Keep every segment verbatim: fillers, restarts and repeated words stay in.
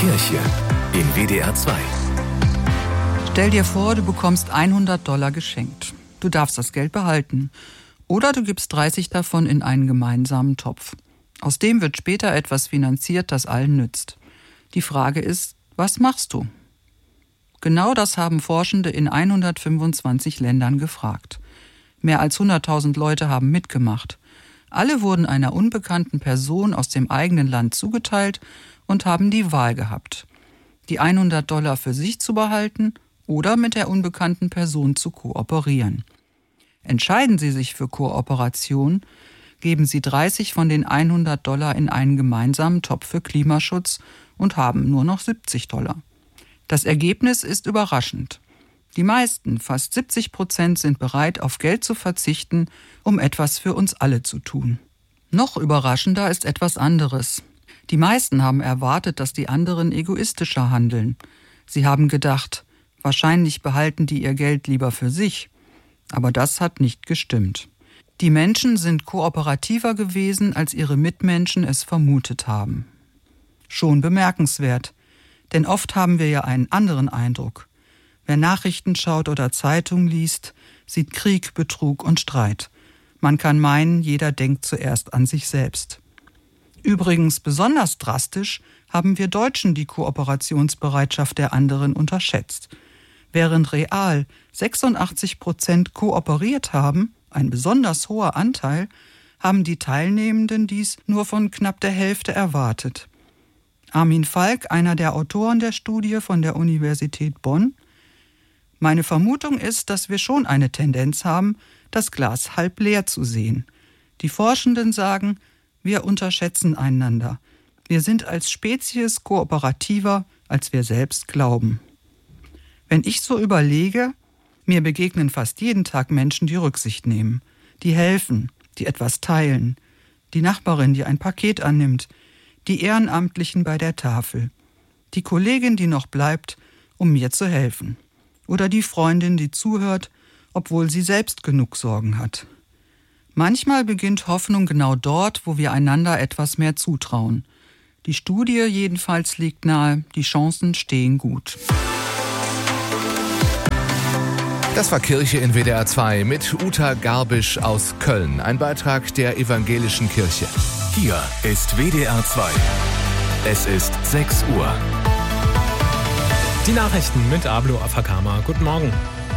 Kirche in W D R zwei. Stell dir vor, du bekommst hundert Dollar geschenkt. Du darfst das Geld behalten. Oder du gibst dreißig davon in einen gemeinsamen Topf. Aus dem wird später etwas finanziert, das allen nützt. Die Frage ist, was machst du? Genau das haben Forschende in hundertfünfundzwanzig Ländern gefragt. Mehr als hunderttausend Leute haben mitgemacht. Alle wurden einer unbekannten Person aus dem eigenen Land zugeteilt und haben die Wahl gehabt, die hundert Dollar für sich zu behalten oder mit der unbekannten Person zu kooperieren. Entscheiden Sie sich für Kooperation, geben Sie dreißig von den hundert Dollar in einen gemeinsamen Topf für Klimaschutz und haben nur noch siebzig Dollar. Das Ergebnis ist überraschend. Die meisten, fast siebzig Prozent, sind bereit, auf Geld zu verzichten, um etwas für uns alle zu tun. Noch überraschender ist etwas anderes. Die meisten haben erwartet, dass die anderen egoistischer handeln. Sie haben gedacht, wahrscheinlich behalten die ihr Geld lieber für sich. Aber das hat nicht gestimmt. Die Menschen sind kooperativer gewesen, als ihre Mitmenschen es vermutet haben. Schon bemerkenswert, denn oft haben wir ja einen anderen Eindruck. Wer Nachrichten schaut oder Zeitung liest, sieht Krieg, Betrug und Streit. Man kann meinen, jeder denkt zuerst an sich selbst. Übrigens besonders drastisch haben wir Deutschen die Kooperationsbereitschaft der anderen unterschätzt. Während real sechsundachtzig Prozent kooperiert haben, ein besonders hoher Anteil, haben die Teilnehmenden dies nur von knapp der Hälfte erwartet. Armin Falk, einer der Autoren der Studie von der Universität Bonn: Meine Vermutung ist, dass wir schon eine Tendenz haben, das Glas halb leer zu sehen. Die Forschenden sagen, wir unterschätzen einander. Wir sind als Spezies kooperativer, als wir selbst glauben. Wenn ich so überlege, mir begegnen fast jeden Tag Menschen, die Rücksicht nehmen, die helfen, die etwas teilen, die Nachbarin, die ein Paket annimmt, die Ehrenamtlichen bei der Tafel, die Kollegin, die noch bleibt, um mir zu helfen, oder die Freundin, die zuhört, obwohl sie selbst genug Sorgen hat. Manchmal beginnt Hoffnung genau dort, wo wir einander etwas mehr zutrauen. Die Studie jedenfalls legt nahe, die Chancen stehen gut. Das war Kirche in W D R zwei mit Uta Garbisch aus Köln. Ein Beitrag der Evangelischen Kirche. Hier ist W D R zwei. Es ist sechs Uhr. Die Nachrichten mit Ablo Afakama. Guten Morgen.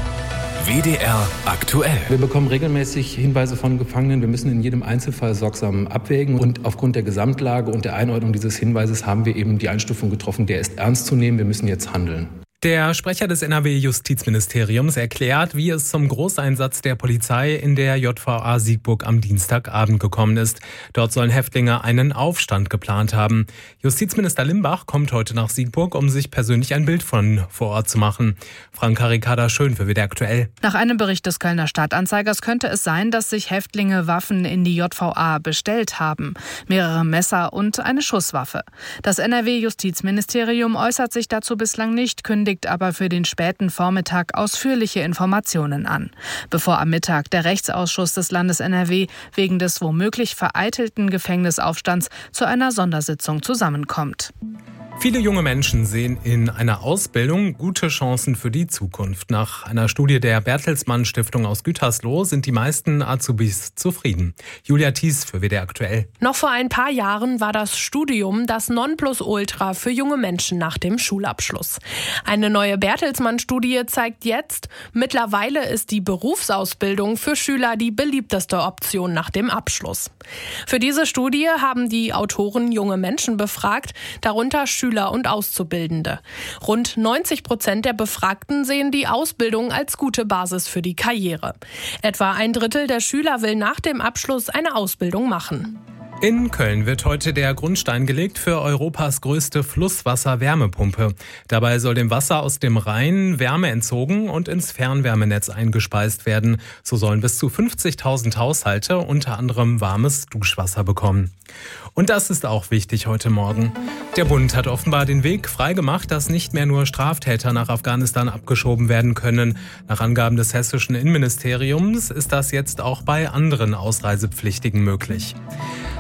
W D R aktuell. Wir bekommen regelmäßig Hinweise von Gefangenen. Wir müssen in jedem Einzelfall sorgsam abwägen. Und aufgrund der Gesamtlage und der Einordnung dieses Hinweises haben wir eben die Einstufung getroffen, der ist ernst zu nehmen. Wir müssen jetzt handeln. Der Sprecher des N R W-Justizministeriums erklärt, wie es zum Großeinsatz der Polizei in der J V A Siegburg am Dienstagabend gekommen ist. Dort sollen Häftlinge einen Aufstand geplant haben. Justizminister Limbach kommt heute nach Siegburg, um sich persönlich ein Bild von vor Ort zu machen. Franka Ricarda Schön für W D R aktuell. Nach einem Bericht des Kölner Stadtanzeigers könnte es sein, dass sich Häftlinge Waffen in die J V A bestellt haben. Mehrere Messer und eine Schusswaffe. Das N R W-Justizministerium äußert sich dazu bislang nicht, kündigt aber für den späten Vormittag ausführliche Informationen an. Bevor am Mittag der Rechtsausschuss des Landes N R W wegen des womöglich vereitelten Gefängnisaufstands zu einer Sondersitzung zusammenkommt. Viele junge Menschen sehen in einer Ausbildung gute Chancen für die Zukunft. Nach einer Studie der Bertelsmann Stiftung aus Gütersloh sind die meisten Azubis zufrieden. Julia Thies für W D R aktuell. Noch vor ein paar Jahren war das Studium das Nonplusultra für junge Menschen nach dem Schulabschluss. Eine neue Bertelsmann-Studie zeigt jetzt, mittlerweile ist die Berufsausbildung für Schüler die beliebteste Option nach dem Abschluss. Für diese Studie haben die Autoren junge Menschen befragt, darunter Schüler und Auszubildende. Rund neunzig Prozent der Befragten sehen die Ausbildung als gute Basis für die Karriere. Etwa ein Drittel der Schüler will nach dem Abschluss eine Ausbildung machen. In Köln wird heute der Grundstein gelegt für Europas größte Flusswasser-Wärmepumpe. Dabei soll dem Wasser aus dem Rhein Wärme entzogen und ins Fernwärmenetz eingespeist werden. So sollen bis zu fünfzigtausend Haushalte unter anderem warmes Duschwasser bekommen. Und das ist auch wichtig heute Morgen. Der Bund hat offenbar den Weg freigemacht, dass nicht mehr nur Straftäter nach Afghanistan abgeschoben werden können. Nach Angaben des hessischen Innenministeriums ist das jetzt auch bei anderen Ausreisepflichtigen möglich.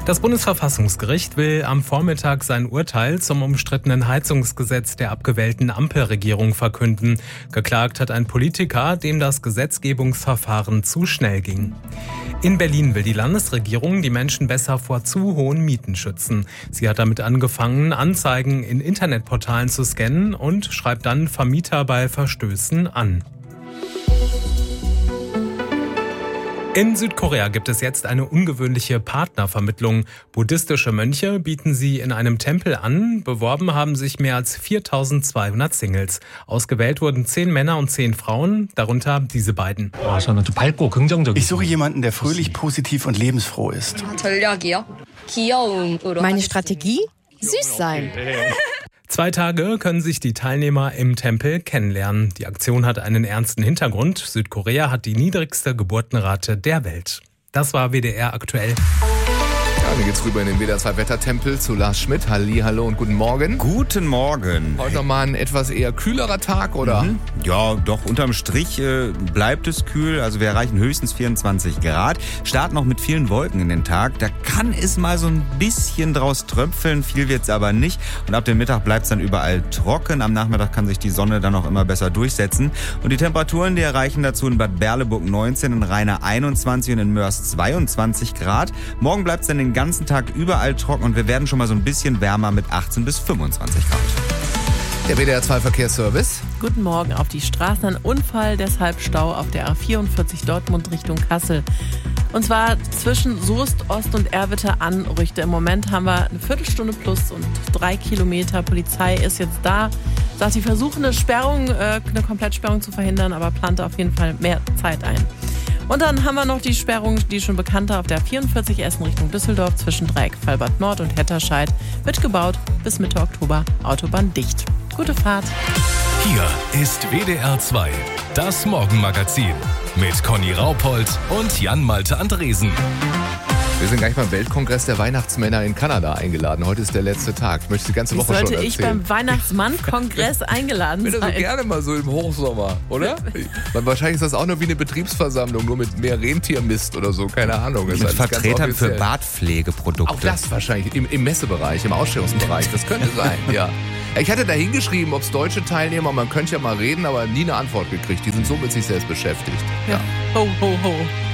Das Bundesverfassungsgericht will am Vormittag sein Urteil zum umstrittenen Heizungsgesetz der abgewählten Ampelregierung verkünden. Geklagt hat ein Politiker, dem das Gesetzgebungsverfahren zu schnell ging. In Berlin will die Landesregierung die Menschen besser vor zu hohen Mieten schützen. Sie hat damit angefangen, Anzeigen in Internetportalen zu scannen und schreibt dann Vermieter bei Verstößen an. In Südkorea gibt es jetzt eine ungewöhnliche Partnervermittlung. Buddhistische Mönche bieten sie in einem Tempel an. Beworben haben sich mehr als viertausendzweihundert Singles. Ausgewählt wurden zehn Männer und zehn Frauen, darunter diese beiden. Ich suche jemanden, der fröhlich, positiv und lebensfroh ist. Meine Strategie? Süß sein. Zwei Tage können sich die Teilnehmer im Tempel kennenlernen. Die Aktion hat einen ernsten Hintergrund. Südkorea hat die niedrigste Geburtenrate der Welt. Das war W D R aktuell. Ja, dann geht's rüber in den W D R zwei Wettertempel zu Lars Schmidt. Halli, hallo und guten Morgen. Guten Morgen. Heute nochmal ein etwas eher kühlerer Tag, oder? Mhm. Ja, doch, unterm Strich äh, bleibt es kühl. Also wir erreichen höchstens vierundzwanzig Grad. Starten noch mit vielen Wolken in den Tag. Da kann es mal so ein bisschen draus tröpfeln. Viel wird's aber nicht. Und ab dem Mittag bleibt's dann überall trocken. Am Nachmittag kann sich die Sonne dann auch immer besser durchsetzen. Und die Temperaturen, die erreichen dazu in Bad Berleburg neunzehn, in Rheine einundzwanzig und in Mörs zweiundzwanzig Grad. Morgen bleibt's dann den ganzen Tag überall trocken und wir werden schon mal so ein bisschen wärmer mit achtzehn bis fünfundzwanzig Grad. Der W D R zwei Verkehrsservice. Guten Morgen. Auf die Straßen ein Unfall, deshalb Stau auf der A vierundvierzig Dortmund Richtung Kassel. Und zwar zwischen Soest, Ost und Erwitte Anrüchte. Im Moment haben wir eine Viertelstunde plus und drei Kilometer. Polizei ist jetzt da. Sagt, sie versuchen eine Sperrung, eine Komplettsperrung zu verhindern, aber plant auf jeden Fall mehr Zeit ein. Und dann haben wir noch die Sperrung, die schon bekannte, auf der vierundvierzig Essen Richtung Düsseldorf zwischen Dreieck Fallbad Nord und Hetterscheid. Wird gebaut bis Mitte Oktober, Autobahn dicht. Gute Fahrt. Hier ist W D R zwei, das Morgenmagazin mit Conny Raupold und Jan-Malte Andresen. Wir sind gleich beim Weltkongress der Weihnachtsmänner in Kanada eingeladen. Heute ist der letzte Tag. Ich möchte die ganze Woche schon erzählen. Sollte ich beim Weihnachtsmann-Kongress eingeladen sein? Ich bin so gerne mal so im Hochsommer, oder? Wahrscheinlich ist das auch nur wie eine Betriebsversammlung, nur mit mehr Rentiermist oder so, keine Ahnung. Mit Vertretern für Bartpflegeprodukte. Auch das wahrscheinlich, im, im Messebereich, im Ausstellungsbereich, das könnte sein, ja. Ich hatte da hingeschrieben, ob es deutsche Teilnehmer, man könnte ja mal reden, aber nie eine Antwort gekriegt. Die sind so mit sich selbst beschäftigt. Ja. Ho, ho, ho.